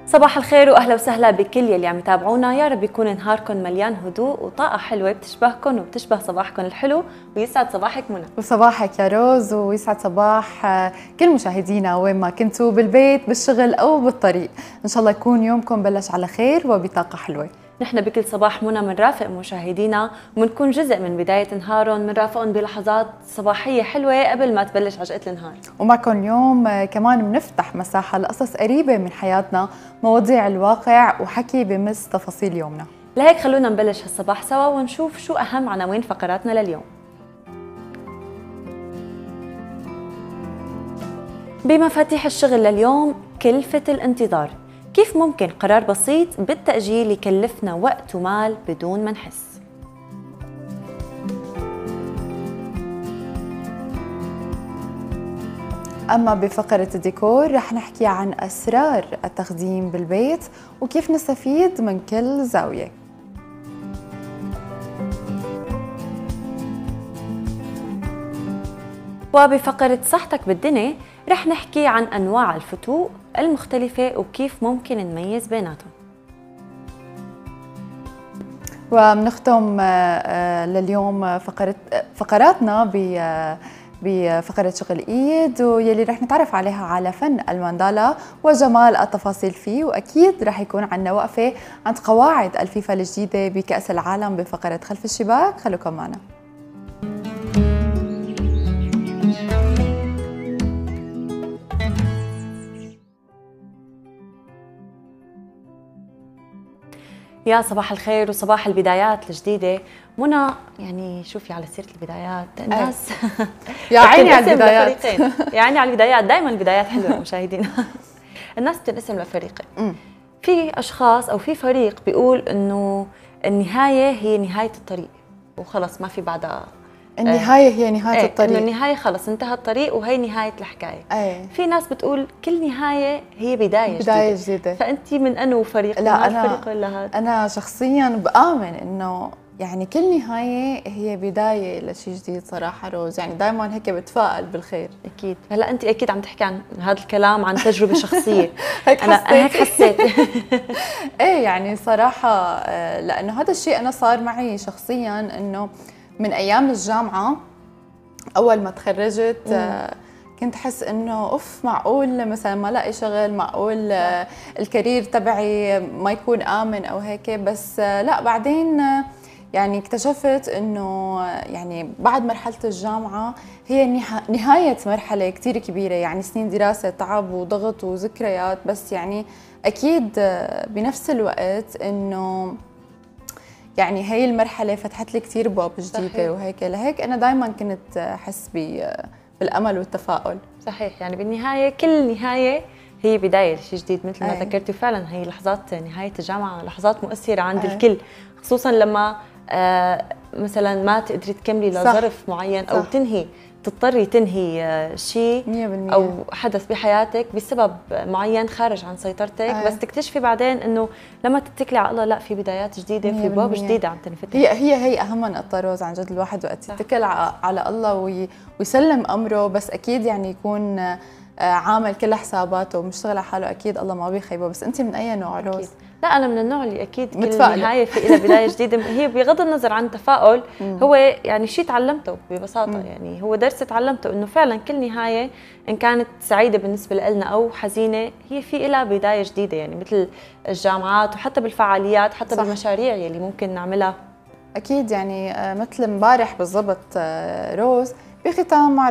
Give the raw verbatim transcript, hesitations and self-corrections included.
صباح الخير واهلا وسهلا بكل يلي عم يتابعونا، يا رب يكون نهاركم مليان هدوء وطاقه حلوه بتشبهكم وبتشبه صباحكم الحلو، ويسعد صباحك منى. وصباحك يا روز، ويسعد صباح كل مشاهدينا وين ما كنتوا، بالبيت بالشغل او بالطريق. ان شاء الله يكون يومكم بلش على خير وبطاقه حلوه. نحن بكل صباح منى بنرافق مشاهدينا وبنكون جزء من بدايه نهارهم، بنرافقهم بلحظات صباحيه حلوه قبل ما تبلش عجقه النهار. ومعكم اليوم كمان بنفتح مساحه لقصص قريبه من حياتنا، مواضيع الواقع وحكي بمس تفاصيل يومنا. لهيك خلونا نبلش هالصباح سوا ونشوف شو اهم عناوين فقراتنا لليوم. بمفاتيح الشغل لليوم، كلفة الانتظار. كيف ممكن قرار بسيط بالتأجيل يكلفنا وقت ومال بدون ما نحس؟ أما بفقرة الديكور رح نحكي عن أسرار التخديم بالبيت وكيف نستفيد من كل زاوية. وبفقرة صحتك بالدنيا رح نحكي عن أنواع الفتوق المختلفة وكيف ممكن نميز بيناتهم. وبنختم لليوم فقرة فقراتنا بفقرة شغل ايد، ويلي رح نتعرف عليها على فن الماندالا وجمال التفاصيل فيه، واكيد رح يكون عندنا وقفة عند قواعد الفيفا الجديدة بكأس العالم بفقرة خلف الشباك. خلوكم معنا. يا صباح الخير وصباح البدايات الجديدة. منى، يعني شوفي على سيرة البدايات الناس يا عيني على البدايات يا عيني على البدايات، دائما البدايات حلوة مشاهدينا. الناس بتنقسم لفريقين، في أشخاص أو في فريق بيقول إنه النهاية هي نهاية الطريق وخلص ما في بعدها، النهاية هي نهاية ايه الطريق، إنه النهاية خلص انتهى الطريق وهي نهاية الحكاية. ايه. في ناس بتقول كل نهاية هي بداية, بداية جديدة. جديدة. فأنت من أنو فريق؟ لا من أنا فريق ولا هاد؟ أنا شخصياً بآمن إنه يعني كل نهاية هي بداية لشيء جديد صراحة روز، يعني دائما هيك بتفائل بالخير. أكيد. هلا أنت أكيد عم تحكي عن هذا الكلام عن تجربة شخصية. هيك أنا أنا هيك حسيت. إيه يعني صراحة لأنه هذا الشيء أنا صار معي شخصياً، إنه من أيام الجامعة أول ما تخرجت آه كنت أحس إنه أوف معقول مثلا ما لاقي شغل، معقول آه الكارير تبعي ما يكون آمن أو هيك، بس آه لا بعدين آه يعني اكتشفت إنه يعني بعد مرحلة الجامعة هي نهاية مرحلة كتير كبيرة، يعني سنين دراسة تعب وضغط وذكريات، بس يعني أكيد آه بنفس الوقت إنه يعني هي المرحلة فتحت لي كثير باب جديدة. صحيح. وهيك لهيك أنا دائما كنت أحس بالأمل والتفاؤل. صحيح، يعني بالنهاية كل نهاية هي بداية لشيء جديد مثل ما ذكرتي. فعلا هي لحظات نهاية الجامعة لحظات مؤثرة عند أي. الكل، خصوصا لما آه مثلا ما تقدري تكملي لظرف معين أو صح. تنهي تضطري تنهي شيء او حدث بحياتك بسبب معين خارج عن سيطرتك. آه. بس تكتشفي بعدين انه لما تتكلي على الله لا، في بدايات جديده، في باب جديده عم تنفتح. هي هي هي اهم نقطه روز عن جد، الواحد وقت يتكل على الله ويسلم امره، بس اكيد يعني يكون عامل كل حساباته ومشتغل على حاله، اكيد الله ما بيخيبه. بس انت من اي نوع روز؟ أكيد. لا انا من النوع اللي اكيد كل نهايه في لها بدايه جديده. هي بغض النظر عن التفاؤل، هو يعني شيء تعلمته ببساطه. مم. يعني هو درس تعلمته انه فعلا كل نهايه ان كانت سعيده بالنسبه لنا او حزينه هي في لها بدايه جديده، يعني مثل الجامعات وحتى بالفعاليات، حتى صح. بالمشاريع اللي ممكن نعملها. اكيد يعني مثل امبارح بالضبط روز بختام